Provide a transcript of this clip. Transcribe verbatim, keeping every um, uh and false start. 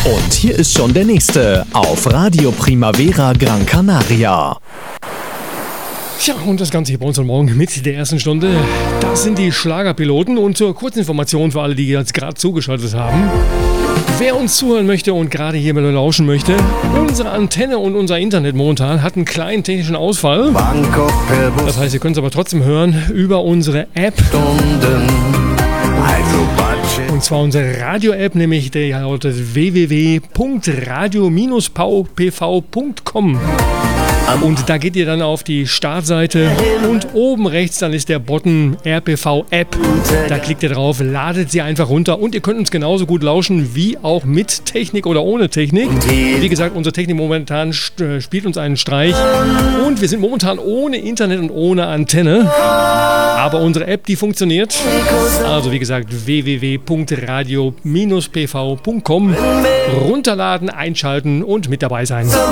Und hier ist schon der nächste auf Radio Primavera Gran Canaria. Tja, und das Ganze hier bei uns am Morgen mit der ersten Stunde. Das sind die Schlagerpiloten. Und zur Kurzinformation für alle, die jetzt gerade zugeschaltet haben. Wer uns zuhören möchte und gerade hier mal lauschen möchte, unsere Antenne und unser Internet momentan hat einen kleinen technischen Ausfall. Das heißt, ihr könnt es aber trotzdem hören über unsere App. Und zwar unsere Radio-App, nämlich der lautet w w w punkt radio Bindestrich p v punkt com. Und da geht ihr dann auf die Startseite und oben rechts dann ist der Button R P V App. Da klickt ihr drauf, ladet sie einfach runter und ihr könnt uns genauso gut lauschen wie auch mit Technik oder ohne Technik. Wie gesagt, unsere Technik momentan spielt uns einen Streich und wir sind momentan ohne Internet und ohne Antenne. Aber unsere App, die funktioniert. Also wie gesagt, w w w punkt radio Bindestrich p v punkt com. Runterladen, einschalten und mit dabei sein.